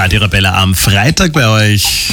Radio Arabella am Freitag bei euch.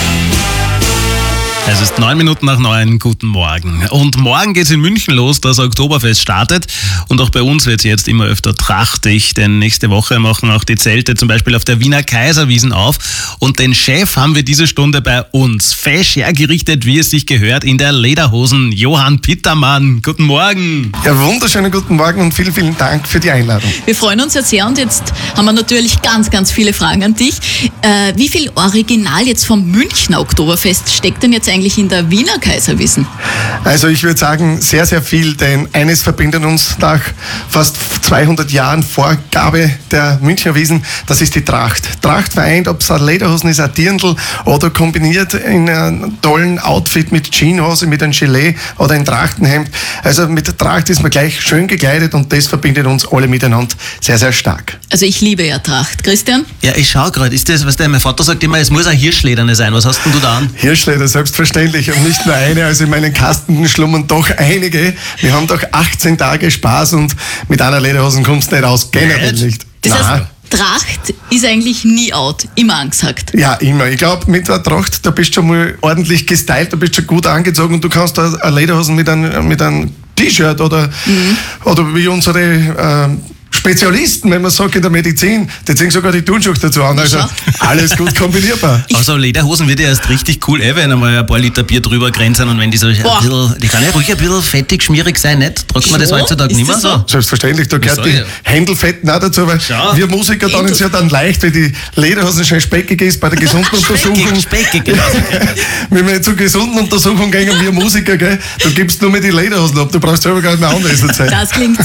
Es ist 9:09, guten Morgen. Und morgen geht's in München los, das Oktoberfest startet. Und auch bei uns wird's jetzt immer öfter trachtig, denn nächste Woche machen auch die Zelte zum Beispiel auf der Wiener Kaiserwiesen auf. Und den Chef haben wir diese Stunde bei uns, fesch hergerichtet, wie es sich gehört, in der Lederhosen, Johann Pittermann. Guten Morgen. Ja, wunderschönen guten Morgen und vielen, vielen Dank für die Einladung. Wir freuen uns ja sehr und jetzt haben wir natürlich ganz, ganz viele Fragen an dich. Wie viel Original jetzt vom Münchner Oktoberfest steckt denn jetzt eigentlich in der Wiener Kaiserwiesen? Also ich würde sagen, sehr, sehr viel, denn eines verbindet uns nach fast 200 Jahren Vorgabe der Münchner Wiesen, das ist die Tracht. Tracht vereint, ob es ein Lederhosen ist, ein Dirndl oder kombiniert in einem tollen Outfit mit Jeanshose, mit einem Gilet oder ein Trachtenhemd. Also mit der Tracht ist man gleich schön gekleidet und das verbindet uns alle miteinander sehr, sehr stark. Also ich liebe ja Tracht. Christian? Ja, ich schau gerade, ist das, was mein Vater sagt immer, es muss ein Hirschlederne sein. Was hast denn du da an? Hirschleder, selbstverständlich. Und nicht nur eine, also in meinen Kasten schlummern doch einige. Wir haben doch 18 Tage Spaß und mit einer Lederhosen kommst du nicht raus. Generell nicht. Das heißt, Tracht ist eigentlich nie out, immer angesagt. Ja, immer. Ich glaube, mit der Tracht, da bist du schon mal ordentlich gestylt, da bist du schon gut angezogen und du kannst da eine Lederhosen mit einem T-Shirt oder wie unsere Spezialisten, wenn man sagt, in der Medizin, die ziehen sogar die Turnschuhe dazu an. Also alles gut kombinierbar. Also Lederhosen wird ja erst richtig cool, wenn einmal ein paar Liter Bier drüber grenzen und wenn die so ein bisschen, die kann ja ruhig ein bisschen fettig, schmierig sein, nicht? Tragt man das heutzutage nicht mehr so? Selbstverständlich, da gehört die Händelfetten auch dazu, weil wir Musiker dann ist ja dann leicht, wenn die Lederhosen schön speckig ist bei der gesunden Untersuchung. Speckig, genau. Wenn wir zur gesunden Untersuchung gehen, wir Musiker, gell, du gibst nur mehr die Lederhosen ab, du brauchst selber gar nicht mehr anwesend sein. Das klingt